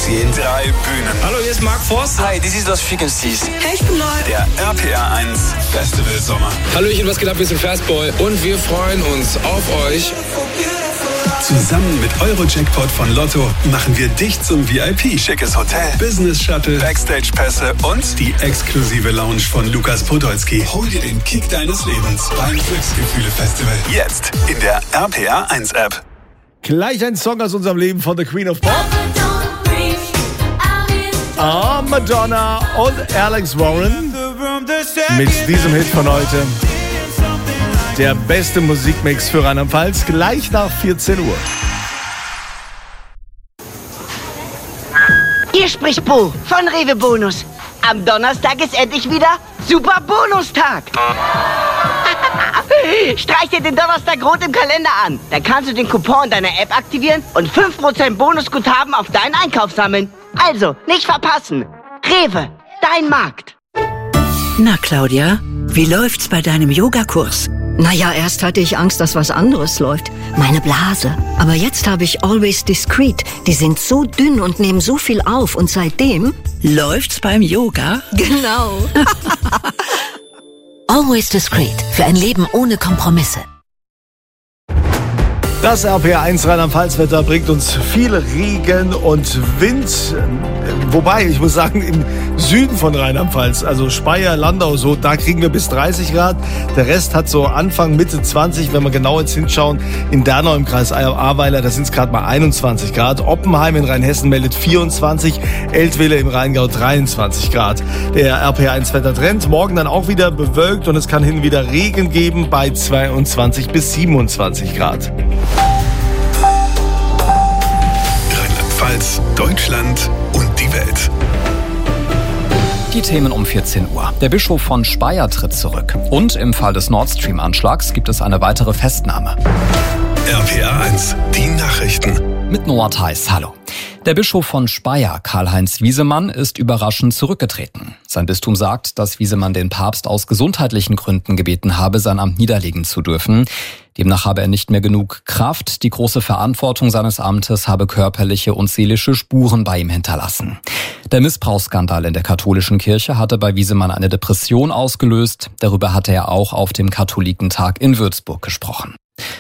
sehen. 3 Bühnen. Hallo, hier ist Mark Forster. Hi, this is Los Frequencies. Hey, ich bin Neu. Der RPR 1 Festival Sommer. Hallöchen, was geht ab? Wir sind Fastboy und wir freuen uns auf euch. Zusammen mit Euro-Jackpot von Lotto machen wir dich zum VIP. Schickes Hotel, Business-Shuttle, Backstage-Pässe und die exklusive Lounge von Lukas Podolski. Hol dir den Kick deines Lebens beim Glücksgefühle-Festival. jetzt in der RPR 1 App. Gleich ein Song aus unserem Leben von The Queen of Pop. Madonna und Alex Warren mit diesem Hit von heute. Der beste Musikmix für Rheinland-Pfalz, gleich nach 14 Uhr. Hier spricht Bo von Rewe Bonus. Am Donnerstag ist endlich wieder Super Bonustag. Streich dir den Donnerstag rot im Kalender an. Dann kannst du den Coupon deiner App aktivieren und 5% Bonusguthaben auf deinen Einkauf sammeln. Also, nicht verpassen. Rewe, dein Markt. Na, Claudia, wie läuft's bei deinem Yogakurs? Naja, erst hatte ich Angst, dass was anderes läuft. Meine Blase. Aber jetzt habe ich Always Discreet. Die sind so dünn und nehmen so viel auf. Und seitdem... Läuft's beim Yoga? Genau. Always Discreet. Für ein Leben ohne Kompromisse. Das RPR1 Rheinland-Pfalz-Wetter bringt uns viel Regen und Wind. Wobei, ich muss sagen, im Süden von Rheinland-Pfalz, also Speyer, Landau, so, da kriegen wir bis 30 Grad. Der Rest hat so Anfang, Mitte 20, wenn wir genau jetzt hinschauen. In Dernau im Kreis Ahrweiler, da sind es gerade mal 21 Grad. Oppenheim in Rheinhessen meldet 24, Eltville im Rheingau 23 Grad. Der RPR1-Wettertrend, morgen dann auch wieder bewölkt und es kann hin und wieder Regen geben bei 22 bis 27 Grad. Rheinland-Pfalz, Deutschland und die Welt. Die Themen um 14 Uhr. Der Bischof von Speyer tritt zurück. Und im Fall des Nord Stream-Anschlags gibt es eine weitere Festnahme. RPR 1, die Nachrichten. Mit Noah Theis, hallo. Der Bischof von Speyer, Karl-Heinz Wiesemann, ist überraschend zurückgetreten. Sein Bistum sagt, dass Wiesemann den Papst aus gesundheitlichen Gründen gebeten habe, sein Amt niederlegen zu dürfen. Demnach habe er nicht mehr genug Kraft. Die große Verantwortung seines Amtes habe körperliche und seelische Spuren bei ihm hinterlassen. Der Missbrauchsskandal in der katholischen Kirche hatte bei Wiesemann eine Depression ausgelöst. Darüber hatte er auch auf dem Katholikentag in Würzburg gesprochen.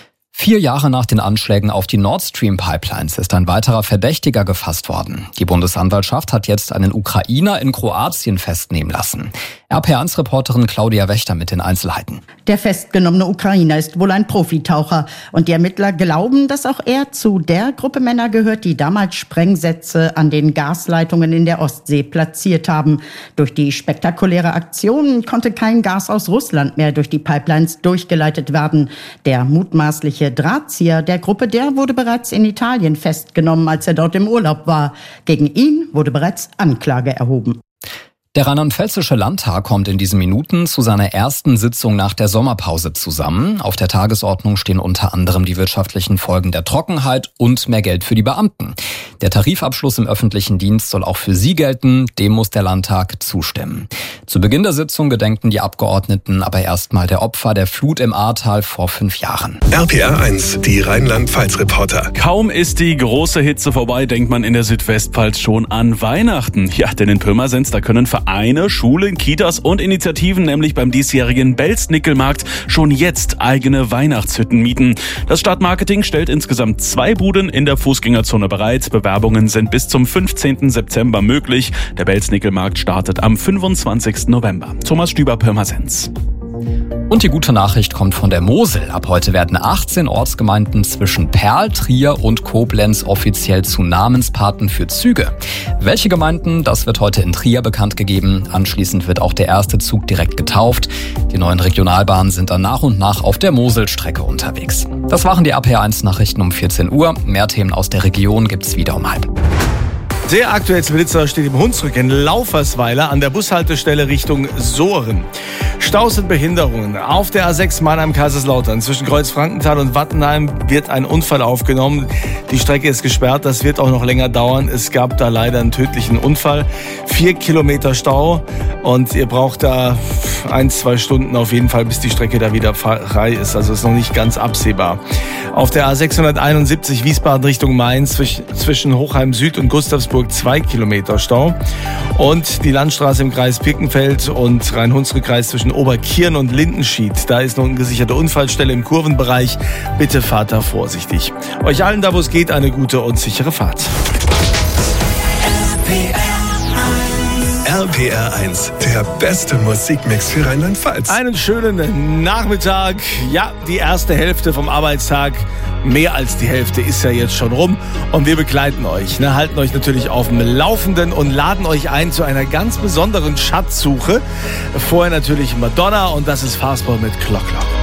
4 Jahre nach den Anschlägen auf die Nord Stream Pipelines ist ein weiterer Verdächtiger gefasst worden. Die Bundesanwaltschaft hat jetzt einen Ukrainer in Kroatien festnehmen lassen. RPR1-Reporterin Claudia Wächter mit den Einzelheiten. Der festgenommene Ukrainer ist wohl ein Profitaucher und die Ermittler glauben, dass auch er zu der Gruppe Männer gehört, die damals Sprengsätze an den Gasleitungen in der Ostsee platziert haben. Durch die spektakuläre Aktion konnte kein Gas aus Russland mehr durch die Pipelines durchgeleitet werden. Der mutmaßliche Drahtzieher der Gruppe, der wurde bereits in Italien festgenommen, als er dort im Urlaub war. Gegen ihn wurde bereits Anklage erhoben. Der Rheinland-Pfälzische Landtag kommt in diesen Minuten zu seiner ersten Sitzung nach der Sommerpause zusammen. Auf der Tagesordnung stehen unter anderem die wirtschaftlichen Folgen der Trockenheit und mehr Geld für die Beamten. Der Tarifabschluss im öffentlichen Dienst soll auch für sie gelten. Dem muss der Landtag zustimmen. Zu Beginn der Sitzung gedenken die Abgeordneten aber erstmal der Opfer der Flut im Ahrtal vor 5 Jahren. RPR 1, die Rheinland-Pfalz-Reporter. Kaum ist die große Hitze vorbei, denkt man in der Südwestpfalz schon an Weihnachten. Ja, denn in Pirmasens, da können Vereine, Schulen, Kitas und Initiativen nämlich beim diesjährigen Belznickelmarkt schon jetzt eigene Weihnachtshütten mieten. Das Stadtmarketing stellt insgesamt 2 Buden in der Fußgängerzone bereit. Bewerbungen sind bis zum 15. September möglich. Der Belznickelmarkt startet am 25. November. Thomas Stüber, Pirmasens. Und die gute Nachricht kommt von der Mosel. Ab heute werden 18 Ortsgemeinden zwischen Perl, Trier und Koblenz offiziell zu Namenspaten für Züge. Welche Gemeinden, das wird heute in Trier bekannt gegeben. Anschließend wird auch der erste Zug direkt getauft. Die neuen Regionalbahnen sind dann nach und nach auf der Moselstrecke unterwegs. Das waren die RPR1-Nachrichten um 14 Uhr. Mehr Themen aus der Region gibt's wieder um 12:30. Der aktuellste Blitzer steht im Hunsrück in Laufersweiler an der Bushaltestelle Richtung Sohren. Staus und Behinderungen. Auf der A6 Mannheim-Kaiserslautern zwischen Kreuzfrankenthal und Wattenheim wird ein Unfall aufgenommen. Die Strecke ist gesperrt, das wird auch noch länger dauern. Es gab da leider einen tödlichen Unfall. 4 Kilometer Stau und ihr braucht da 1-2 Stunden auf jeden Fall, bis die Strecke da wieder frei ist. Also ist noch nicht ganz absehbar. Auf der A671 Wiesbaden Richtung Mainz zwischen Hochheim Süd und Gustavsburg 2 Kilometer Stau. Und die Landstraße im Kreis Birkenfeld und Rhein-Hunsrück-Kreis zwischen Oberkirn und Lindenschid. Da ist noch eine gesicherte Unfallstelle im Kurvenbereich. Bitte fahrt da vorsichtig. Euch allen da, wo es geht, eine gute und sichere Fahrt. RPR 1, der beste Musikmix für Rheinland-Pfalz. Einen schönen Nachmittag. Ja, die erste Hälfte vom Arbeitstag, mehr als die Hälfte ist ja jetzt schon rum. Und wir begleiten euch, halten euch natürlich auf dem Laufenden und laden euch ein zu einer ganz besonderen Schatzsuche. Vorher natürlich Madonna und das ist Fastball mit Clock Clock.